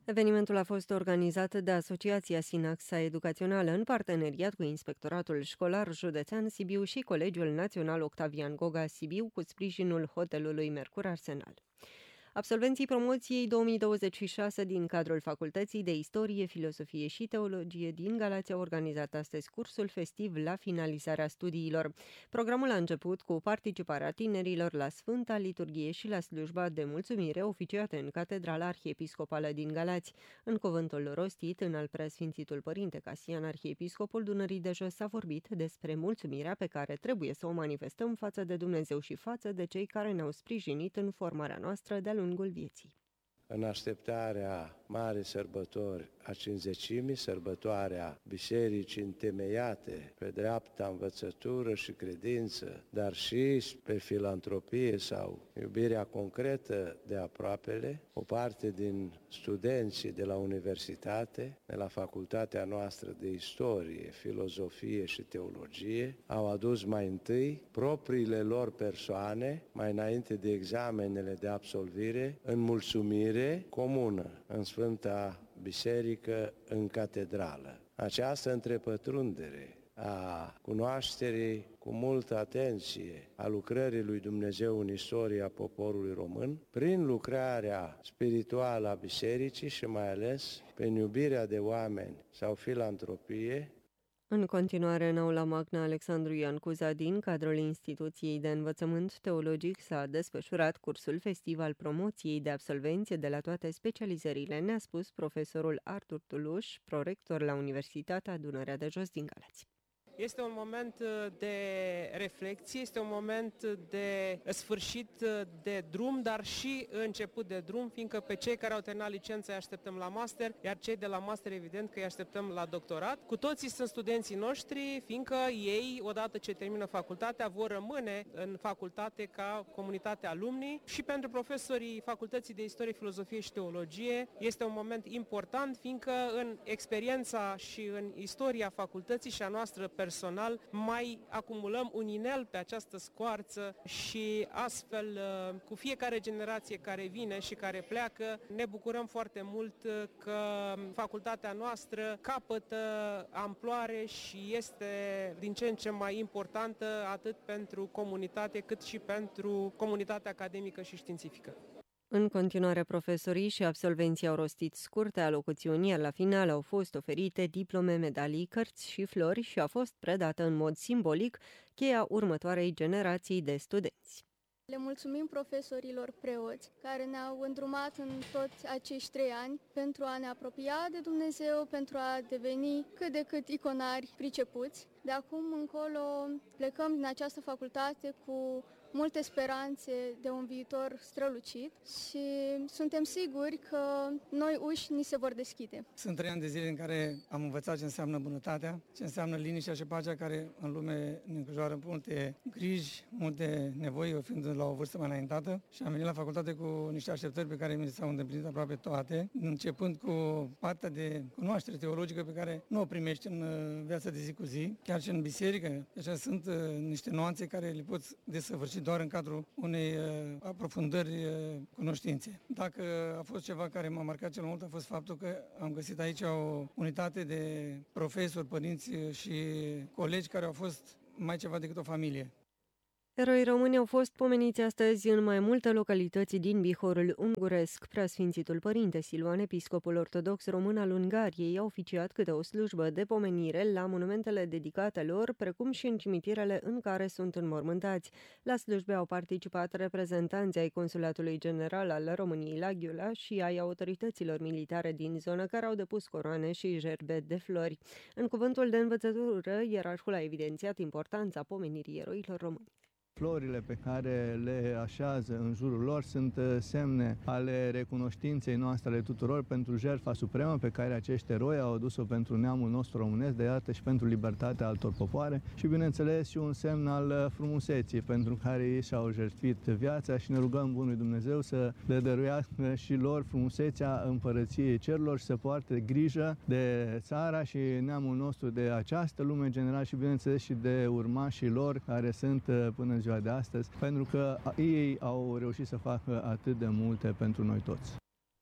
Evenimentul a fost organizat de Asociația Sinaxa Educațională în parteneriat cu Inspectoratul Școlar Județean Sibiu și Colegiul Național Octavian Goga Sibiu cu sprijinul hotelului Mercur Arsenal. Absolvenții promoției 2026 din cadrul Facultății de Istorie, Filosofie și Teologie din Galați au organizat astăzi cursul festiv la finalizarea studiilor. Programul a început cu participarea tinerilor la Sfânta Liturghie și la slujba de mulțumire oficiate în Catedrala Arhiepiscopală din Galați. În cuvântul rostit în al Preasfințitul Părinte Casian, Arhiepiscopul Dunării de Jos, a vorbit despre mulțumirea pe care trebuie să o manifestăm față de Dumnezeu și față de cei care ne-au sprijinit în formarea noastră de-a lungul vieții. În așteptarea marii sărbători a Cincizecimii, sărbătoarea bisericii întemeiate pe dreapta învățătură și credință, dar și pe filantropie sau iubirea concretă de aproapele, o parte din studenții de la universitate, de la facultatea noastră de istorie, filozofie și teologie, au adus mai întâi propriile lor persoane, mai înainte de examenele de absolvire, în mulțumire comună în Sfânta Biserică, în catedrală. Această întrepătrundere a cunoașterii cu multă atenție a lucrării lui Dumnezeu în istoria poporului român, prin lucrarea spirituală a Bisericii și mai ales prin iubirea de oameni sau filantropie. În continuare, în aula magna Alexandru Ioan Cuza din cadrul Instituției de Învățământ Teologic s-a desfășurat cursul festiv al promoției de absolvenți de la toate specializările, ne-a spus profesorul Artur Tuluș, prorector la Universitatea Dunărea de Jos din Galați. Este un moment de reflexie, este un moment de sfârșit de drum, dar și început de drum, fiindcă pe cei care au terminat licența îi așteptăm la master, iar cei de la master evident că îi așteptăm la doctorat. Cu toții sunt studenții noștri, fiindcă ei, odată ce termină facultatea, vor rămâne în facultate ca comunitate alumni, și pentru profesorii Facultății de Istorie, Filozofie și Teologie este un moment important, fiindcă în experiența și în istoria facultății și a noastră personal mai acumulăm un inel pe această scoarță și astfel cu fiecare generație care vine și care pleacă ne bucurăm foarte mult că facultatea noastră capătă amploare și este din ce în ce mai importantă atât pentru comunitate cât și pentru comunitatea academică și științifică. În continuare, profesorii și absolvenții au rostit scurte alocuțiuni, iar la final au fost oferite diplome, medalii, cărți și flori și a fost predată în mod simbolic cheia următoarei generații de studenți. Le mulțumim profesorilor preoți care ne-au îndrumat în toți acești 3 ani pentru a ne apropia de Dumnezeu, pentru a deveni cât de cât iconari pricepuți. De acum încolo plecăm din această facultate cu multe speranțe de un viitor strălucit și suntem siguri că noi uși ni se vor deschide. Sunt 3 ani de zile în care am învățat ce înseamnă bunătatea, ce înseamnă liniștea și pacea care în lume ne înconjoară multe griji, multe nevoi, fiind la o vârstă mai înaintată, și am venit la facultate cu niște așteptări pe care mi s-au îndeplinit aproape toate, începând cu partea de cunoaștere teologică pe care nu o primești în viața de zi cu zi, chiar și în biserică. Deci sunt niște nuanțe care le poți desăvârși doar în cadrul unei aprofundări cunoștințe. Dacă a fost ceva care m-a marcat cel mai mult, a fost faptul că am găsit aici o unitate de profesori, părinți și colegi care au fost mai ceva decât o familie. Eroi români au fost pomeniți astăzi în mai multe localități din Bihorul unguresc. Preasfințitul Părinte Siluan, episcopul ortodox român al Ungariei, a oficiat câte o slujbă de pomenire la monumentele dedicate lor, precum și în cimitirele în care sunt înmormântați. La slujbe au participat reprezentanții ai Consulatului General al României la Ghiula și ai autorităților militare din zonă, care au depus coroane și gerbe de flori. În cuvântul de învățătură, ierarhul a evidențiat importanța pomenirii eroilor români. Florile pe care le așează în jurul lor sunt semne ale recunoștinței noastre ale tuturor pentru jertfa supremă pe care acești eroi au adus-o pentru neamul nostru românesc, de iată și pentru libertatea altor popoare și, bineînțeles, și un semn al frumuseții pentru care ei și-au jertfit viața și ne rugăm Bunului Dumnezeu să le dăruiască și lor frumusețea împărăției cerurilor și să poarte grijă de țara și neamul nostru, de această lume în general și, bineînțeles, și de urmașii lor care sunt până în ziua de astăzi, pentru că ei au reușit să facă atât de multe pentru noi toți.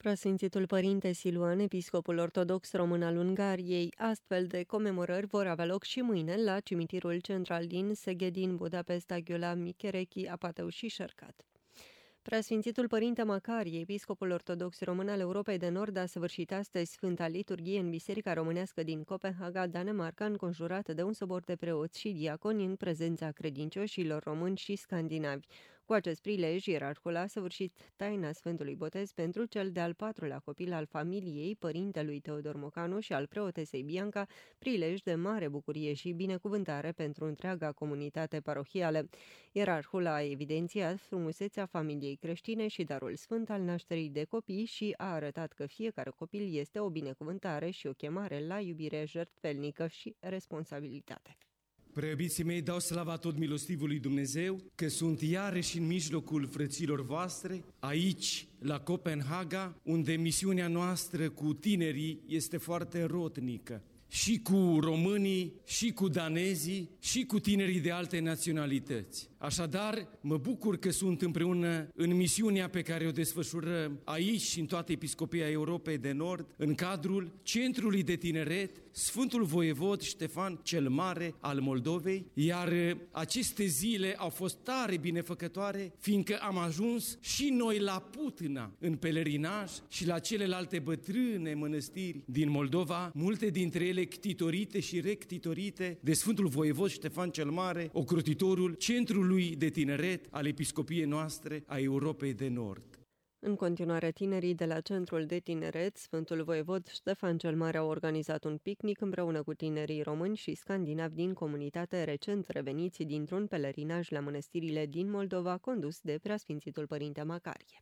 Preasfințitul Părinte Siluan, episcopul ortodox român al Ungariei, astfel de comemorări vor avea loc și mâine la cimitirul central din Szegedin, Budapesta, Gheola, Micherechi, Apateu și Șercat. Preasfințitul Părinte Macarie, episcopul ortodox român al Europei de Nord, a săvârșit astăzi Sfânta Liturghie în Biserica Românească din Copenhaga, Danemarca, înconjurată de un sobor de preoți și diaconi în prezența credincioșilor români și scandinavi. Cu acest prilej, ierarhul a săvârșit taina Sfântului Botez pentru cel de-al patrulea copil al familiei, părintelui Teodor Mocanu și al preotesei Bianca, prilej de mare bucurie și binecuvântare pentru întreaga comunitate parohială. Ierarhul a evidențiat frumusețea familiei creștine și darul sfânt al nașterii de copii și a arătat că fiecare copil este o binecuvântare și o chemare la iubire jertfelnică și responsabilitate. Preobiții mei, dau slava tot milostivului Dumnezeu că sunt iarăși în mijlocul frăților voastre, aici, la Copenhaga, unde misiunea noastră cu tinerii este foarte rotnică. Și cu românii, și cu danezii, și cu tinerii de alte naționalități. Așadar, mă bucur că sunt împreună în misiunea pe care o desfășurăm aici și în toată Episcopia Europei de Nord, în cadrul Centrului de Tineret Sfântul Voievod Ștefan cel Mare al Moldovei, iar aceste zile au fost tare binefăcătoare, fiindcă am ajuns și noi la Putna, în pelerinaj, și la celelalte bătrâne mănăstiri din Moldova, multe dintre ele ctitorite și rectitorite de Sfântul Voievod Ștefan cel Mare, ocrotitorul Centrului de Tineret al Episcopiei noastre a Europei de Nord. În continuare, tinerii de la Centrul de Tineret Sfântul Voievod Ștefan cel Mare au organizat un picnic împreună cu tinerii români și scandinavi din comunitate recent reveniți dintr-un pelerinaj la mănăstirile din Moldova, condus de Preasfințitul Părinte Macarie.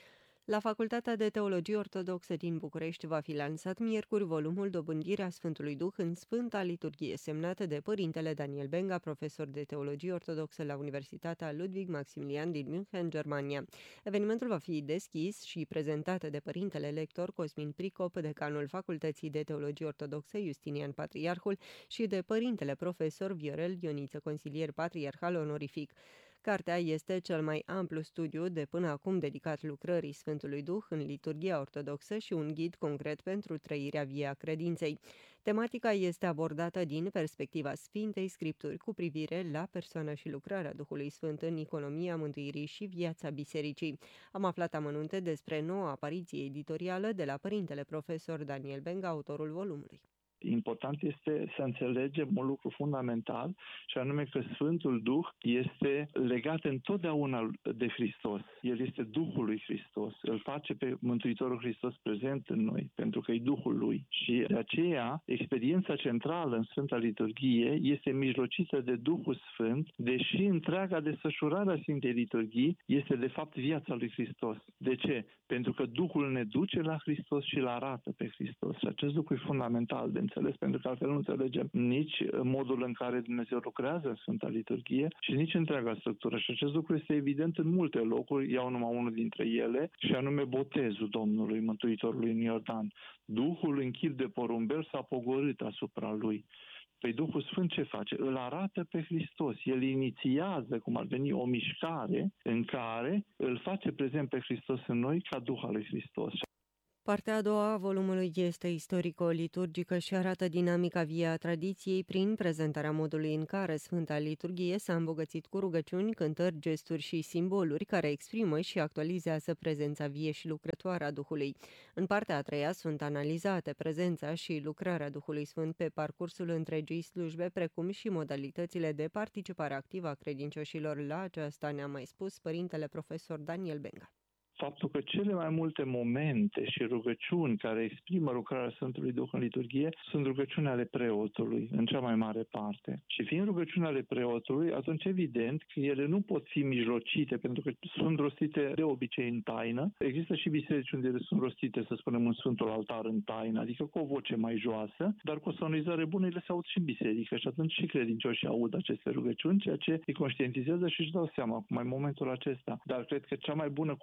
La Facultatea de Teologie Ortodoxă din București va fi lansat miercuri volumul Dobândirea Sfântului Duh în Sfânta Liturghie, semnată de Părintele Daniel Benga, profesor de Teologie Ortodoxă la Universitatea Ludwig Maximilian din München, Germania. Evenimentul va fi deschis și prezentat de Părintele Lector Cosmin Pricop, decanul Facultății de Teologie Ortodoxă Justinian Patriarhul și de Părintele Profesor Viorel Ioniță, consilier patriarhal onorific. Cartea este cel mai amplu studiu de până acum dedicat lucrării Sfântului Duh în liturghia ortodoxă și un ghid concret pentru trăirea vie a credinței. Tematica este abordată din perspectiva Sfintei Scripturi cu privire la persoana și lucrarea Duhului Sfânt în economia mântuirii și viața bisericii. Am aflat amănunte despre noua apariție editorială de la Părintele Profesor Daniel Benga, autorul volumului. Important este să înțelegem un lucru fundamental, și anume că Sfântul Duh este legat întotdeauna de Hristos. El este Duhul lui Hristos. Îl face pe Mântuitorul Hristos prezent în noi, pentru că e Duhul lui. Și de aceea, experiența centrală în Sfânta Liturghie este mijlocită de Duhul Sfânt, deși întreaga desfășurare a Sfintei Liturghii este de fapt viața lui Hristos. De ce? Pentru că Duhul ne duce la Hristos și îl arată pe Hristos. Și acest lucru e fundamental de înțeles, pentru că altfel nu înțelegem nici modul în care Dumnezeu lucrează în Sfânta Liturghie și nici întreaga structură. Și acest lucru este evident în multe locuri, iau numai unul dintre ele, și anume botezul Domnului, Mântuitorului în Iordan. Duhul în chip de porumbel s-a pogorât asupra lui. Păi Duhul Sfânt ce face? Îl arată pe Hristos. El inițiază, cum ar veni, o mișcare în care îl face prezent pe Hristos în noi ca Duh al lui Hristos. Partea a doua a volumului este istorico-liturgică și arată dinamica vie a tradiției prin prezentarea modului în care Sfânta Liturghie s-a îmbogățit cu rugăciuni, cântări, gesturi și simboluri care exprimă și actualizează prezența vie și lucrătoare a Duhului. În partea a treia sunt analizate prezența și lucrarea Duhului Sfânt pe parcursul întregii slujbe, precum și modalitățile de participare activă a credincioșilor la aceasta, ne-a mai spus Părintele Profesor Daniel Benga. Faptul că cele mai multe momente și rugăciuni care exprimă lucrarea Sfântului Duh în liturghie sunt rugăciuni ale preotului, în cea mai mare parte. Și fiind rugăciuni ale preotului, atunci evident că ele nu pot fi mijlocite, pentru că sunt rostite de obicei în taină. Există și biserici unde ele sunt rostite, să spunem, în Sfântul Altar în taină, adică cu o voce mai joasă, dar cu o sonorizare bună ele se aud și în biserică și atunci și credincioșii aud aceste rugăciuni, ceea ce îi conștientizează și își dau seama cum e momentul acesta. Dar cred că cea mai bună conștientizare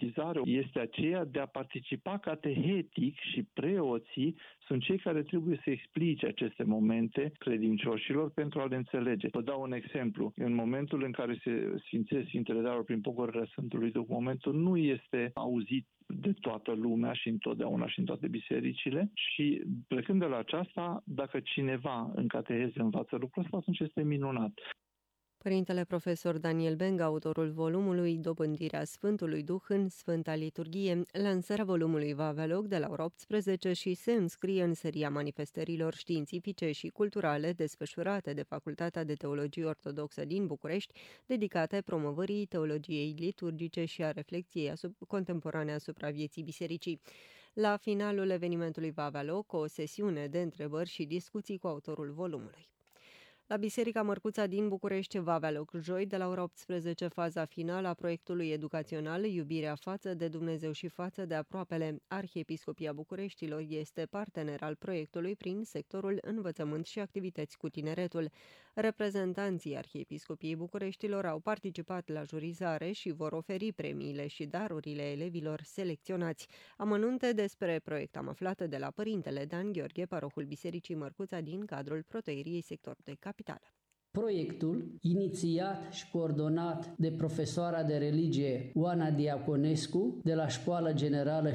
conștientizare este aceea de a participa catehetic și preoții sunt cei care trebuie să explice aceste momente credincioșilor pentru a le înțelege. Vă dau un exemplu. În momentul în care se sfințesc Sfintele Daruri prin pogorârea Sfântului Duh, momentul nu este auzit de toată lumea și întotdeauna și în toate bisericile și plecând de la aceasta, dacă cineva în cateheze învață lucrul ăsta, atunci este minunat. Părintele profesor Daniel Beng, autorul volumului Dobândirea Sfântului Duh în Sfânta Liturghie, lansarea volumului va avea loc de la ora 18 și se înscrie în seria manifestărilor științifice și culturale desfășurate de Facultatea de Teologie Ortodoxă din București, dedicate promovării teologiei liturgice și a reflecției contemporane asupra vieții bisericii. La finalul evenimentului va avea loc o sesiune de întrebări și discuții cu autorul volumului. La Biserica Mărcuța din București va avea loc joi de la ora 18 faza finală a proiectului educațional Iubirea față de Dumnezeu și față de aproapele. Arhiepiscopia Bucureștilor este partener al proiectului prin sectorul învățământ și activități cu tineretul. Reprezentanții Arhiepiscopiei Bucureștilor au participat la jurizare și vor oferi premiile și darurile elevilor selecționați. Amănunte despre proiect am aflat de la părintele Dan Gheorghe, parohul Bisericii Mărcuța din cadrul Protoieriei Sector 2 Capitală. Proiectul, inițiat și coordonat de profesoara de religie Oana Diaconescu de la Școala Generală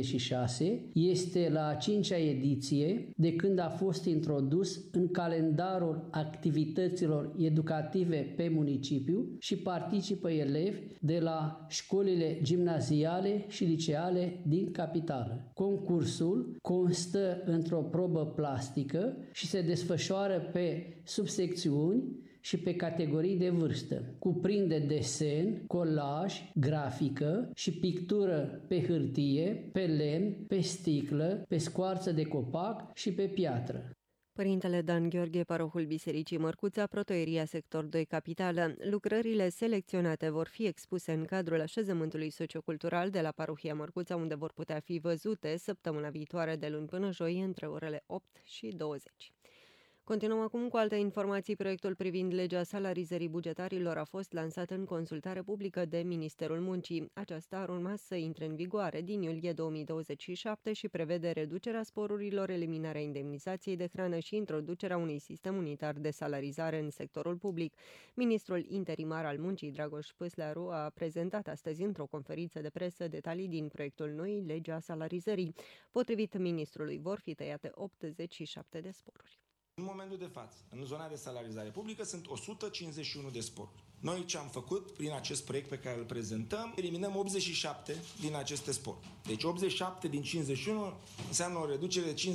66, este la a 5-a ediție de când a fost introdus în calendarul activităților educative pe municipiu și participă elevi de la școlile gimnaziale și liceale din capitală. Concursul constă într-o probă plastică și se desfășoară pe subsecțiuni și pe categorii de vârstă. Cuprinde desen, colaj, grafică și pictură pe hârtie, pe lemn, pe sticlă, pe scoarță de copac și pe piatră. Părintele Dan Gheorghe, parohul Bisericii Mărcuța, Protoieria Sector 2 Capitală. Lucrările selecționate vor fi expuse în cadrul așezământului sociocultural de la Parohia Mărcuța, unde vor putea fi văzute săptămâna viitoare de luni până joi între orele 8 și 20. Continuăm acum cu alte informații. Proiectul privind legea salarizării bugetarilor a fost lansat în consultare publică de Ministerul Muncii. Aceasta ar urma să intre în vigoare din iulie 2027 și prevede reducerea sporurilor, eliminarea indemnizației de hrană și introducerea unui sistem unitar de salarizare în sectorul public. Ministrul interimar al Muncii, Dragoș Păslearu, a prezentat astăzi într-o conferință de presă detalii din proiectul noi, legea salarizării. Potrivit ministrului, vor fi tăiate 87 de sporuri. În momentul de față, în zona de salarizare publică, sunt 151 de sporuri. Noi ce am făcut prin acest proiect pe care îl prezentăm, eliminăm 87 din aceste sporuri. Deci 87 din 51 înseamnă o reducere de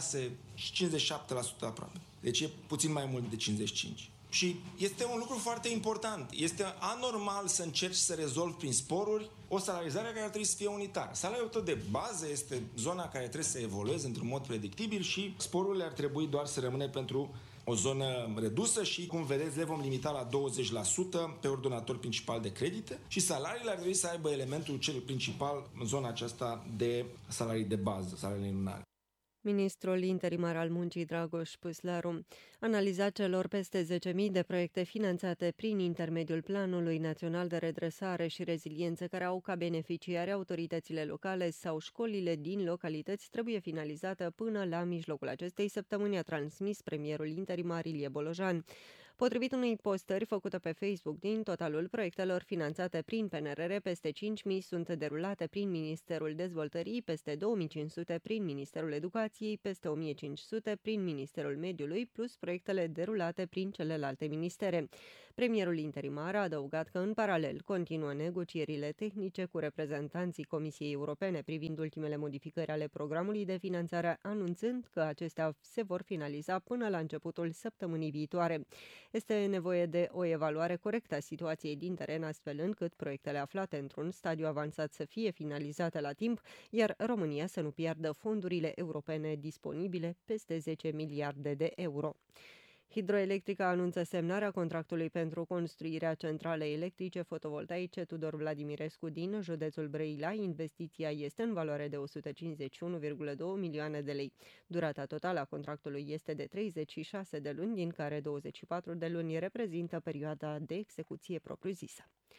57% aproape. Deci e puțin mai mult de 55%. Și este un lucru foarte important. Este anormal să încerci să rezolvi prin sporuri o salarizare care ar trebui să fie unitară. Salariul tău de bază este zona care trebuie să evolueze într-un mod predictibil și sporurile ar trebui doar să rămână pentru o zonă redusă și, cum vedeți, le vom limita la 20% pe ordonator principal de credite și salariile ar trebui să aibă elementul cel principal în zona aceasta de salarii de bază, salariile lunare. Ministrul interimar al Muncii, Dragoș Păslearu, analiza celor peste 10.000 de proiecte finanțate prin intermediul Planului Național de Redresare și Reziliență care au ca beneficiare autoritățile locale sau școlile din localități trebuie finalizată până la mijlocul acestei săptămâni, a transmis premierul interimar Ilie Bolojan. Potrivit unei postări făcute pe Facebook, din totalul proiectelor finanțate prin PNRR, peste 5.000 sunt derulate prin Ministerul Dezvoltării, peste 2.500 prin Ministerul Educației, peste 1.500 prin Ministerul Mediului, plus proiectele derulate prin celelalte ministere. Premierul interimar a adăugat că, în paralel, continuă negocierile tehnice cu reprezentanții Comisiei Europene privind ultimele modificări ale programului de finanțare, anunțând că acestea se vor finaliza până la începutul săptămânii viitoare. Este nevoie de o evaluare corectă a situației din teren, astfel încât proiectele aflate într-un stadiu avansat să fie finalizate la timp, iar România să nu piardă fondurile europene disponibile, peste 10 miliarde de euro. Hidroelectrica anunță semnarea contractului pentru construirea centralei electrice fotovoltaice Tudor Vladimirescu din județul Brăila. Investiția este în valoare de 151,2 milioane de lei. Durata totală a contractului este de 36 de luni, din care 24 de luni reprezintă perioada de execuție propriu-zisă.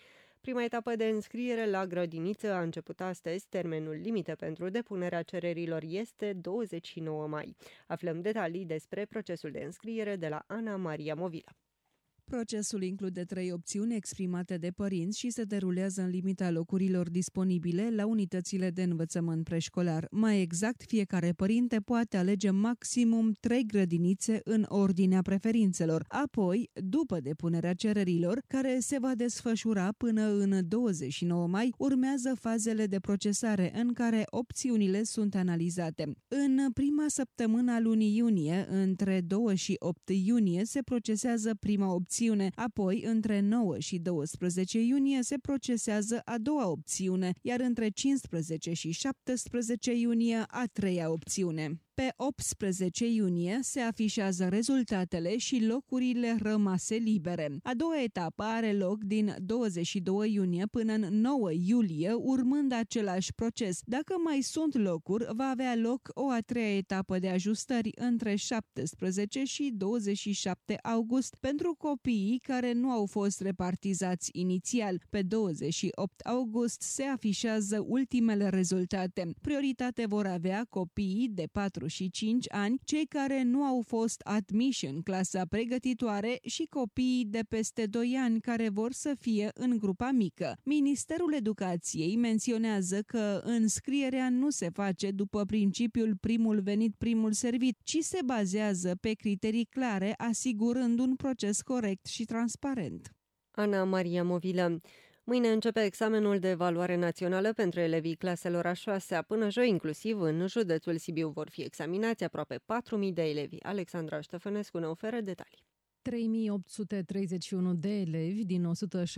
Prima etapă de înscriere la grădiniță a început astăzi. Termenul limită pentru depunerea cererilor este 29 mai. Aflăm detalii despre procesul de înscriere de la Ana Maria Movila. Procesul include 3 opțiuni exprimate de părinți și se derulează în limita locurilor disponibile la unitățile de învățământ preșcolar. Mai exact, fiecare părinte poate alege maximum 3 grădinițe în ordinea preferințelor. Apoi, după depunerea cererilor, care se va desfășura până în 29 mai, urmează fazele de procesare în care opțiunile sunt analizate. În prima săptămână a lunii iunie, între 2 și 8 iunie, se procesează prima opțiune. Apoi, între 9 și 12 iunie, se procesează a doua opțiune, iar între 15 și 17 iunie, a treia opțiune. Pe 18 iunie se afișează rezultatele și locurile rămase libere. A doua etapă are loc din 22 iunie până în 9 iulie, urmând același proces. Dacă mai sunt locuri, va avea loc o a treia etapă de ajustări între 17 și 27 august pentru copiii care nu au fost repartizați inițial. Pe 28 august se afișează ultimele rezultate. Prioritate vor avea copiii de 4 și 5 ani, cei care nu au fost admiși în clasa pregătitoare și copiii de peste 2 ani care vor să fie în grupa mică. Ministerul Educației menționează că înscrierea nu se face după principiul primul venit, primul servit, ci se bazează pe criterii clare, asigurând un proces corect și transparent. Ana Maria Movilă. Mâine începe examenul de evaluare națională pentru elevii claselor a 6-a. Până joi, inclusiv în județul Sibiu, vor fi examinați aproape 4.000 de elevi. Alexandra Ștefănescu ne oferă detalii. 3.831 de elevi din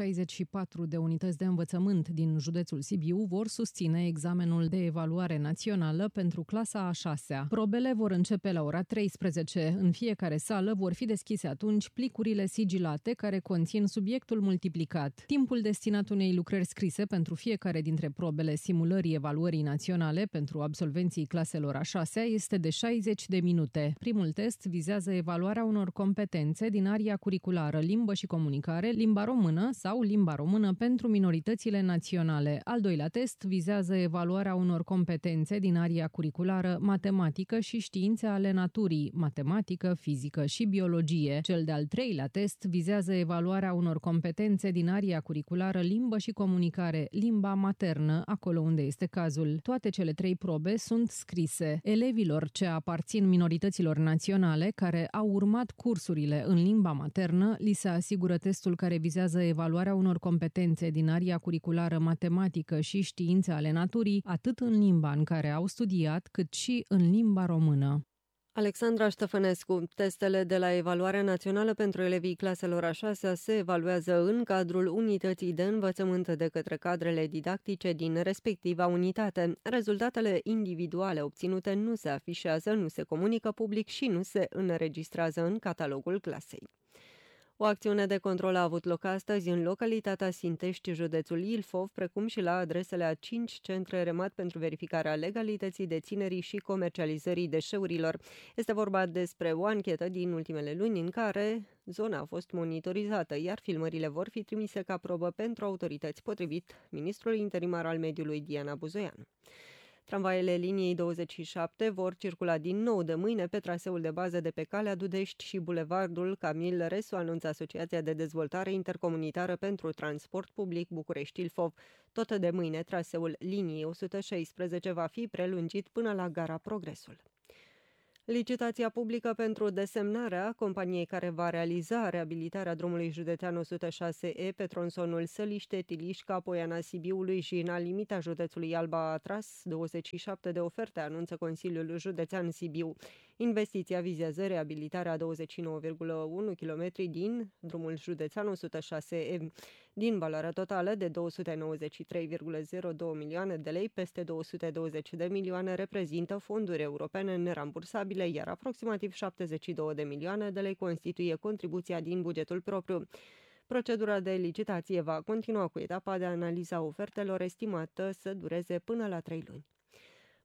164 de unități de învățământ din județul Sibiu vor susține examenul de evaluare națională pentru clasa a 6-a. Probele vor începe la ora 13. În fiecare sală vor fi deschise atunci plicurile sigilate care conțin subiectul multiplicat. Timpul destinat unei lucrări scrise pentru fiecare dintre probele simulării evaluării naționale pentru absolvenții claselor a 6-a este de 60 de minute. Primul test vizează evaluarea unor competențe din aria curriculară limbă și comunicare, limba română sau limba română pentru minoritățile naționale. Al doilea test vizează evaluarea unor competențe din aria curriculară matematică și științe ale naturii, matematică, fizică și biologie. Cel de-al treilea test vizează evaluarea unor competențe din aria curriculară limbă și comunicare, limba maternă, acolo unde este cazul. Toate cele 3 probe sunt scrise. Elevilor ce aparțin minorităților naționale care au urmat cursurile în limba maternă, li se asigură testul care vizează evaluarea unor competențe din aria curriculară matematică și științe ale naturii, atât în limba în care au studiat, cât și în limba română. Alexandra Ștefănescu. Testele de la Evaluarea Națională pentru elevii claselor a 6-a se evaluează în cadrul unității de învățământ de către cadrele didactice din respectiva unitate. Rezultatele individuale obținute nu se afișează, nu se comunică public și nu se înregistrează în catalogul clasei. O acțiune de control a avut loc astăzi în localitatea Sintești, județul Ilfov, precum și la adresele a 5 centre remat pentru verificarea legalității deținerii și comercializării deșeurilor. Este vorba despre o anchetă din ultimele luni în care zona a fost monitorizată, iar filmările vor fi trimise ca probă pentru autorități, potrivit ministrului interimar al mediului Diana Buzoianu. Tramvaiele liniei 27 vor circula din nou de mâine pe traseul de bază de pe Calea Dudești și Bulevardul Camil Resu, anunță Asociația de Dezvoltare Intercomunitară pentru Transport Public București-Ilfov. Tot de mâine, traseul liniei 116 va fi prelungit până la Gara Progresul. Licitația publică pentru desemnarea companiei care va realiza reabilitarea drumului județean 106E pe tronsonul Săliște-Tilișca, Poiana Sibiului și în limita județului Alba a tras 27 de oferte, anunță Consiliul Județean Sibiu. Investiția vizează reabilitarea 29,1 km din drumul județean 106E. Din valoarea totală de 293,02 milioane de lei, peste 220 de milioane reprezintă fonduri europene nerambursabile, iar aproximativ 72 de milioane de lei constituie contribuția din bugetul propriu. Procedura de licitație va continua cu etapa de analiză a ofertelor, estimată să dureze până la 3 luni.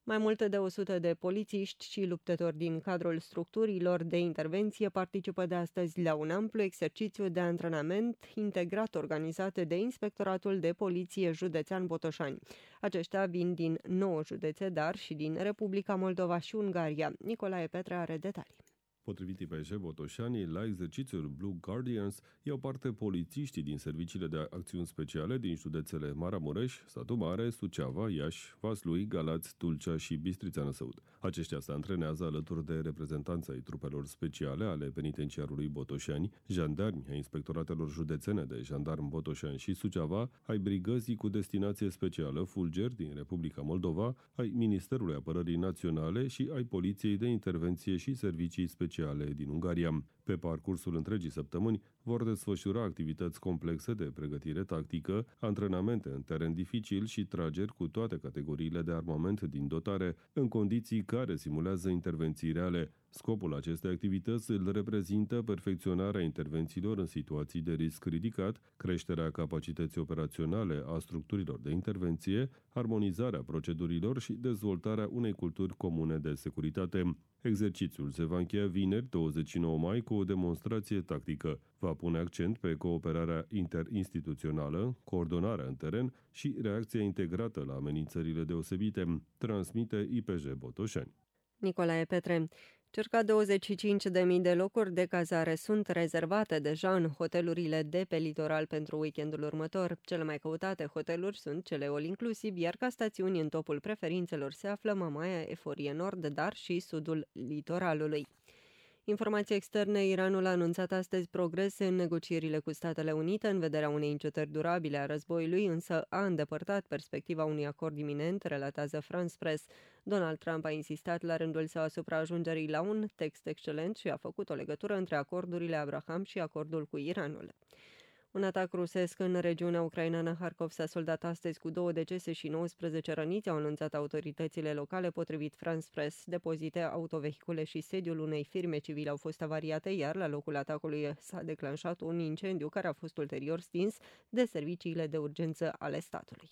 Mai multe de 100 de polițiști și luptători din cadrul structurilor de intervenție participă de astăzi la un amplu exercițiu de antrenament integrat organizat de Inspectoratul de Poliție Județean Botoșani. Aceștia vin din 9 județe, dar și din Republica Moldova și Ungaria. Nicolae Petre are detalii. Potrivit IPJ Botoșani, la exercițiul Blue Guardians iau parte polițiștii din serviciile de acțiuni speciale din județele Maramureș, Satu Mare, Suceava, Iași, Vaslui, Galați, Tulcea și Bistrița Năsăud. Aceștia se antrenează alături de reprezentanța ai trupelor speciale ale penitenciarului Botoșani, jandarmi ai inspectoratelor județene de jandarm Botoșani și Suceava, ai brigăzii cu destinație specială Fulger din Republica Moldova, ai Ministerului Apărării Naționale și ai Poliției de Intervenție și Servicii Speciale din Ungaria. Pe parcursul întregii săptămâni vor desfășura activități complexe de pregătire tactică, antrenamente în teren dificil și trageri cu toate categoriile de armament din dotare, în condiții care simulează intervenții reale. Scopul acestei activități îl reprezintă perfecționarea intervențiilor în situații de risc ridicat, creșterea capacității operaționale a structurilor de intervenție, armonizarea procedurilor și dezvoltarea unei culturi comune de securitate. Exercițiul se va încheia vineri, 29 mai, cu o demonstrație tactică. Va pune accent pe cooperarea interinstituțională, coordonarea în teren și reacția integrată la amenințările deosebite, transmite IPJ Botoșani. Nicolae Petre. Circa 25.000 de locuri de cazare sunt rezervate deja în hotelurile de pe litoral pentru weekendul următor. Cele mai căutate hoteluri sunt cele all-inclusiv, iar ca stațiuni în topul preferințelor se află Mamaia, Eforie Nord, dar și sudul litoralului. Informații externe, Iranul a anunțat astăzi progrese în negocierile cu Statele Unite în vederea unei încetări durabile a războiului, însă a îndepărtat perspectiva unui acord iminent, relatează France Press. Donald Trump a insistat la rândul său asupra ajungerii la un text excelent și a făcut o legătură între acordurile Abraham și acordul cu Iranul. Un atac rusesc în regiunea ucraineană Harkov s-a soldat astăzi cu 2 decese și 19 răniți, au anunțat autoritățile locale, potrivit France Press. Depozite, autovehicule și sediul unei firme civile au fost avariate, iar la locul atacului s-a declanșat un incendiu care a fost ulterior stins de serviciile de urgență ale statului.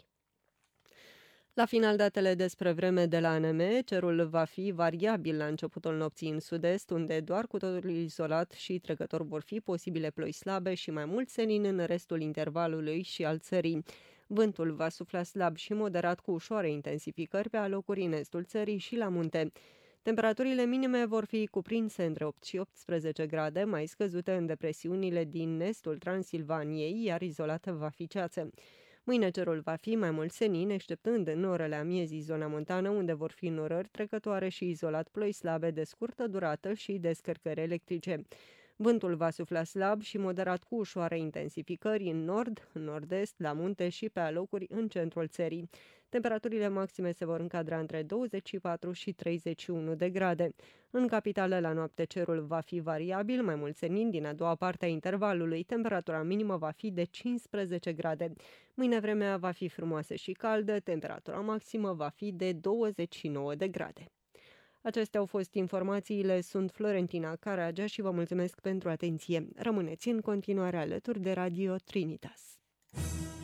La final, datele despre vreme de la ANM, cerul va fi variabil la începutul nopții în sud-est, unde doar cu totul izolat și trecător vor fi posibile ploi slabe și mai mult senin în restul intervalului și al țării. Vântul va sufla slab și moderat cu ușoare intensificări pe alocuri în estul țării și la munte. Temperaturile minime vor fi cuprinse între 8 și 18 grade, mai scăzute în depresiunile din estul Transilvaniei, iar izolată va fi ceață. Mâine cerul va fi mai mult senin, exceptând în orele amiezii zona montană, unde vor fi norări trecătoare și izolat ploi slabe de scurtă durată și descărcări electrice. Vântul va sufla slab și moderat cu ușoare intensificări în nord, în nord-est, la munte și pe alocuri în centrul țării. Temperaturile maxime se vor încadra între 24 și 31 de grade. În capitală, la noapte, cerul va fi variabil, mai mult senin din a doua parte a intervalului. Temperatura minimă va fi de 15 grade. Mâine vremea va fi frumoasă și caldă, temperatura maximă va fi de 29 de grade. Acestea au fost informațiile, sunt Florentina Caragea și vă mulțumesc pentru atenție. Rămâneți în continuare alături de Radio Trinitas.